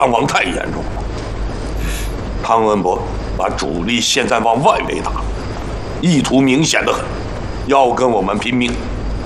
伤亡太严重了。汤恩伯把主力现在往外围打，意图明显得很，要跟我们拼命。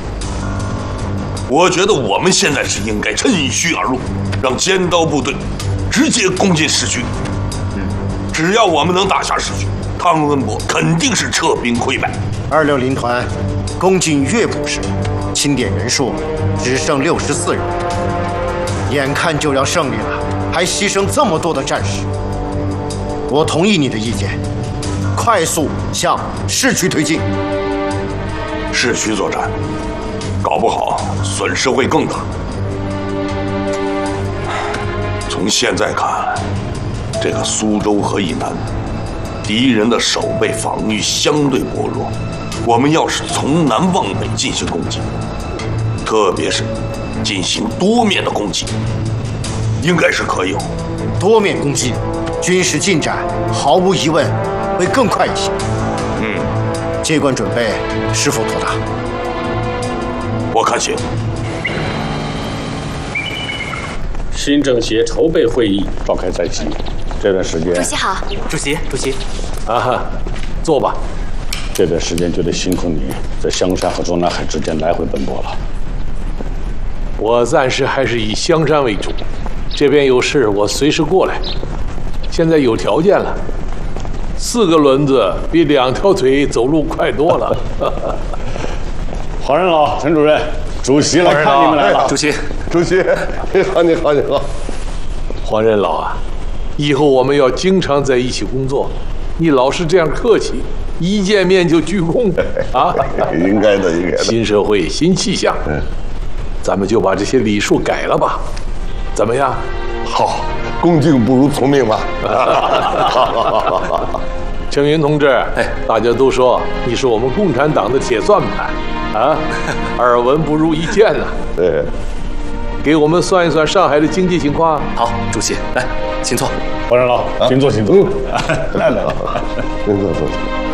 我觉得我们现在是应该趁虚而入，让尖刀部队直接攻进市区。只要我们能打下市区，汤恩伯肯定是撤兵溃败。 260团攻进乐浦市，清点人数只剩64人，眼看就要胜利了，还牺牲这么多的战士。我同意你的意见，快速向市区推进。 市区作战，搞不好损失会更大。从现在看，这个苏州河以南，敌人的守备防御相对薄弱。我们要是从南往北进行攻击，特别是进行多面的攻击，应该是可以。 多面攻击，军事进展毫无疑问会更快一些。接管准备是否妥当？ 我看行。 新政协筹备会议召开在即，这段时间， 主席好， 主席， 啊哈，坐吧。这段时间就得辛苦你在香山和中南海之间来回奔波了。 我暂时还是以香山为主，这边有事我随时过来。现在有条件了，4个轮子比2条腿走路快多了。 黄仁老、陈主任，主席来看你们来了。 主席， 你好，你好，你好。 黄仁老啊，以后我们要经常在一起工作，你老是这样客气，一见面就鞠躬啊！ 应该的，应该的。 新社会新气象，咱们就把这些礼数改了吧，怎么样？ 好，恭敬不如从命吧。 青云同志，大家都说你是我们共产党的铁算盘啊，耳闻不如一见呐。 对， 给我们算一算上海的经济情况。 好，主席，来，请坐。 黄仁老，请坐，请坐。来， 您坐。